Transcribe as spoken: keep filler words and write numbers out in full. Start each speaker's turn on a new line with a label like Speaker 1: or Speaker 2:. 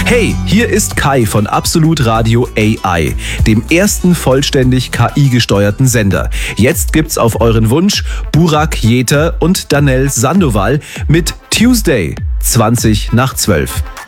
Speaker 1: Hey, hier ist Kai von Absolut Radio A I, dem ersten vollständig K I-gesteuerten Sender. Jetzt gibt's auf euren Wunsch Burak Jeter und Danell Sandoval mit Tuesday zwanzig nach zwölf.